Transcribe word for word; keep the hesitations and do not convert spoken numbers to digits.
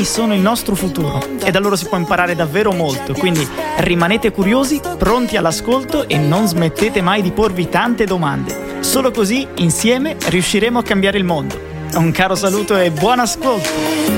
giovani sono il nostro futuro e da loro si può imparare davvero molto, quindi rimanete curiosi, pronti all'ascolto e non smettete mai di porvi tante domande. Solo così, insieme, riusciremo a cambiare il mondo. Un caro saluto e buon ascolto!